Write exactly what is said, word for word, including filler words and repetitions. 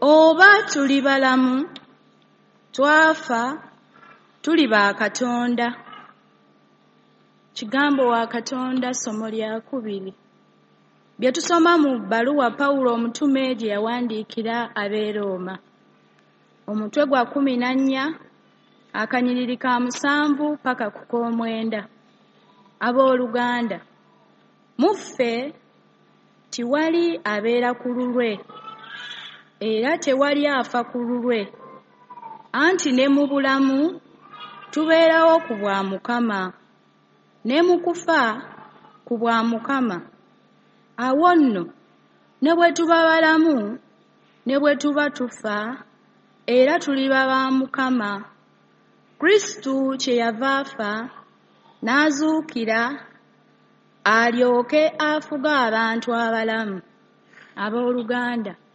oba tuli balamu, twafa, tuli ba Katonda. Kigambo wa Katonda ssomo lya kubiri. Bye tusoma mu bbaluwa Pawulo omutume gye yawandiikira ab'e Rooma. Omutwe gwa kumi na nnya, akanyiriri ka musanvu paka ku k'omwenda. Abooluganda, muffe tiwali abeera ku lulwe, era tewali afa ku lulwe, anti ne mu bulamu tubeerawo ku bwa Mukama, ne mu kufa ku bwa Mukama. Awo nno ne bwe tuba balamu ne bwe tuba tufa, era tuliba ba Mukama. Kristo kyeyava afa n'azuukira alyoke afuge abantu abalamu. Abooluganda,